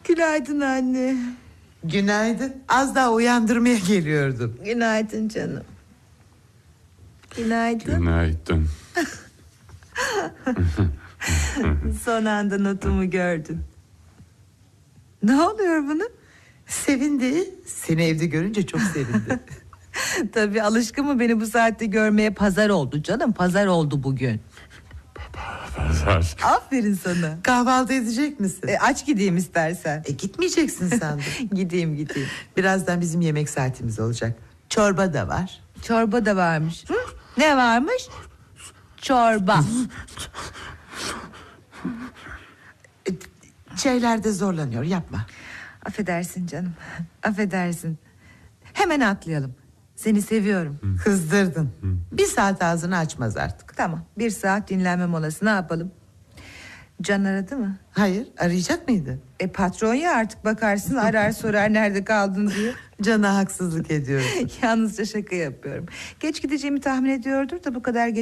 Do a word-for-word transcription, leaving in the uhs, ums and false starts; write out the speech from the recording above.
Günaydın anne. Günaydın. Az daha uyandırmaya geliyordum. Günaydın canım. Günaydın. Günaydın. Son anda notumu gördün. Ne oluyor buna? Sevindi. Seni evde görünce çok sevindi. Tabii alışkın mı beni bu saatte görmeye? Pazar oldu canım, pazar oldu bugün. Pazar. Aferin sana. Kahvaltı edecek misin? E, aç gideyim istersen. E, gitmeyeceksin sandım. Gideyim gideyim. Birazdan bizim yemek saatimiz olacak. Çorba da var. Çorba da varmış. Hı? Ne varmış? Çorba. E, şeylerde zorlanıyor, yapma. Affedersin canım. Affedersin. Hemen atlayalım. Seni seviyorum. Kızdırdın. Bir saat ağzını açmaz artık. Tamam, bir saat dinlenme molası, ne yapalım? Can aradı mı? Hayır, arayacak mıydı? E patron ya, artık bakarsın, arar sorar nerede kaldın diye. Cana haksızlık ediyorsun. Yalnızca şaka yapıyorum. Geç gideceğimi tahmin ediyordur da bu kadar geç